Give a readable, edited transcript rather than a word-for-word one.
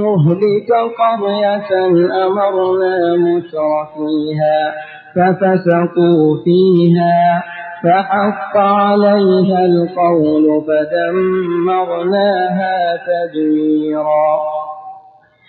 نهلك قرية أمرنا مترفيها ففسقوا فيها فحق عليها القول فدمرناها تدميرا.